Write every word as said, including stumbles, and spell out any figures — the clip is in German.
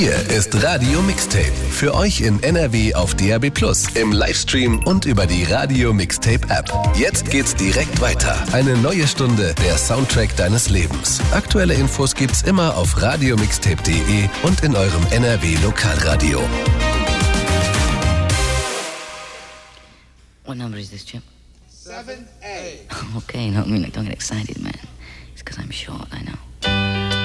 Hier ist Radio Mixtape. Für euch in N R W auf D A B plus, im Livestream und über die Radio Mixtape App. Jetzt geht's direkt weiter. Eine neue Stunde, der Soundtrack deines Lebens. Aktuelle Infos gibt's immer auf radiomixtape punkt de und in eurem N R W Lokalradio. What number is this, Chip? seven A. Okay, no, I mean, like, don't get excited, man. It's because I'm short, I know.